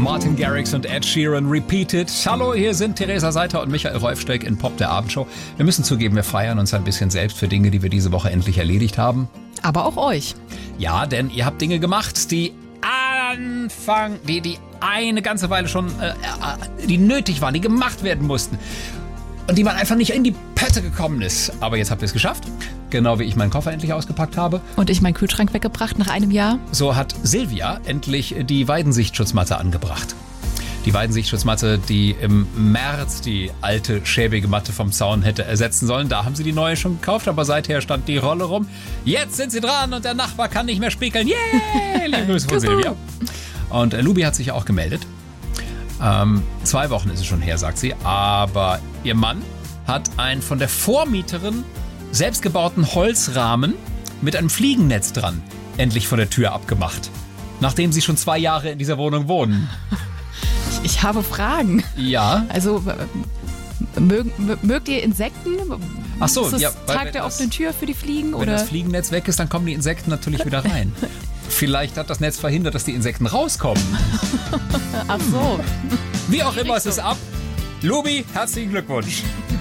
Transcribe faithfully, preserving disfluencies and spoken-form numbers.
Martin Garrix und Ed Sheeran Repeated. Hallo, hier sind Theresa Seiter und Michael Rolfsteck in Pop der Abendshow. Wir müssen zugeben, wir feiern uns ein bisschen selbst für Dinge, die wir diese Woche endlich erledigt haben. Aber auch euch. Ja, denn ihr habt Dinge gemacht, die Anfang, die, die eine ganze Weile schon, äh, äh, die nötig waren, die gemacht werden mussten. Und die man einfach nicht in die Pötte gekommen ist. Aber jetzt habt ihr es geschafft. Genau wie ich meinen Koffer endlich ausgepackt habe. Und ich meinen Kühlschrank weggebracht nach einem Jahr. So hat Silvia endlich die Weidensichtschutzmatte angebracht. Die Weidensichtschutzmatte, die im März die alte, schäbige Matte vom Zaun hätte ersetzen sollen. Da haben sie die neue schon gekauft, aber seither stand die Rolle rum. Jetzt sind sie dran und der Nachbar kann nicht mehr spiekeln. Yeah! Liebe Grüße von Silvia. Und äh, Lubi hat sich auch gemeldet. Ähm, zwei Wochen ist es schon her, sagt sie. Aber ihr Mann hat einen von der Vormieterin selbstgebauten Holzrahmen mit einem Fliegennetz dran endlich von der Tür abgemacht. Nachdem sie schon zwei Jahre in dieser Wohnung wohnen. Ich habe Fragen. Ja. Also, mög, mögt ihr Insekten? Ach so, ist das ja. Tag der offenen Tür für die Fliegen? Wenn oder? das Fliegennetz weg ist, dann kommen die Insekten natürlich wieder rein. Vielleicht hat das Netz verhindert, dass die Insekten rauskommen. Ach so. Wie auch immer, es ist ab. Lubi, herzlichen Glückwunsch.